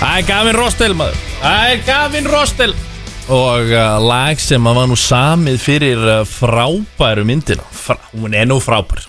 Gavin Rossdale maður Gavin Rossdale Og lag sem var nú samið fyrir frábæru myndina Hún nú frábær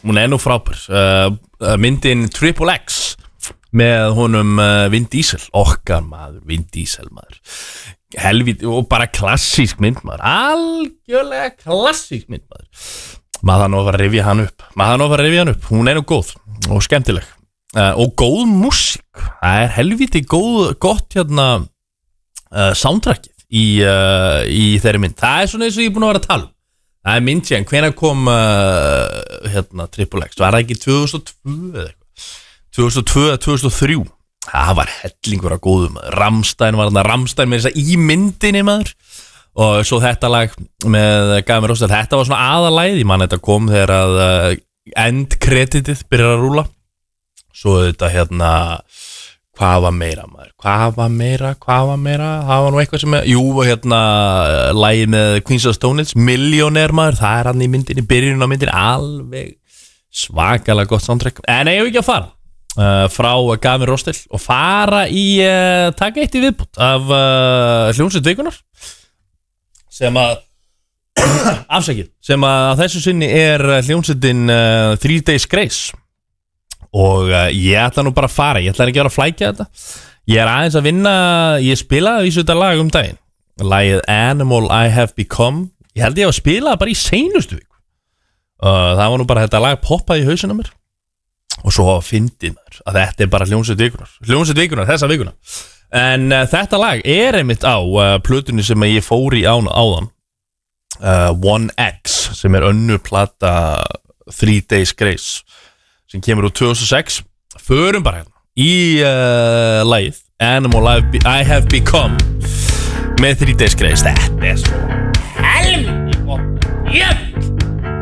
Myndin Triple X Með honum Vin Diesel Okkar maður, Vin Diesel maður Helvíti, og bara klassísk mynd maður Algjörlega klassísk mynd maður Maður það nú að fara að rifja hann upp Hún nú góð og skemmtileg Og góð músík Það helvíti gott hérna soundtrackið í þeirri mynd Það svona eins og ég búin að vera að tala Það mynd síðan, hvenær kom hérna Triple X Var það ekki 2002 eða eitthvað 2002 eða 2003 Það var hellingur að góðum Rammstein var þarna, Rammstein með þess að í myndinni maður Og svo þetta lag með Gavin Rossdale Þetta var svona aðalæð, ég man þetta kom þegar að endkreditið byrjar að rúla Svo þetta hérna Hvað var meira maður? Hvað var meira? Það var nú eitthvað sem Jú, hérna lagið með Queens of the Stone Age Millionaire maður, það hann í myndinni Byrjun á myndinni, alveg svakalega gott soundtrack En ég hef ekki að fara frá Gavin Rossdale Og fara í taka eitt í viðbútt Af hljómsveit vikunar Sem að Afsakið Sem að þessu sinni hljómsveitin 3 Days Grace Og ég ætla nú bara að fara Ég ætla ekki að vera að flækja þetta Ég aðeins að vinna Ég spilaði í þetta lag daginn Lagið Animal I Have Become Ég held ég að spila bara í seinustu viku Það var nú bara þetta lag poppaði í hausinn á mér Og svo fyndið mér Að þetta bara hljómsveit vikunar Þessa vikuna En þetta lag einmitt á plötunni sem ég fór í áðan 1X Sem önnur plata 3 Days Grace Sem kemur úr 2006 Förum bara hérna í lagið Animal I Have Become Með 3 Days Grace Þetta svo